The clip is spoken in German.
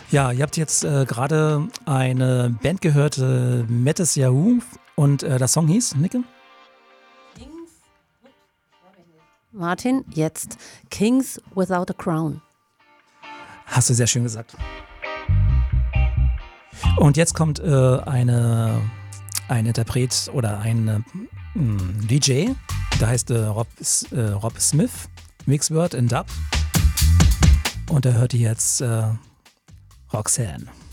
Ja, ihr habt jetzt gerade eine Band gehört, Mettes Yahoo, und der Song hieß, Nicke? Martin, jetzt Kings Without a Crown. Hast du sehr schön gesagt. Und jetzt kommt ein Interpret oder ein DJ, der heißt Rob Smith, Mixed Word in Dub. Und da hört ihr jetzt Roxanne.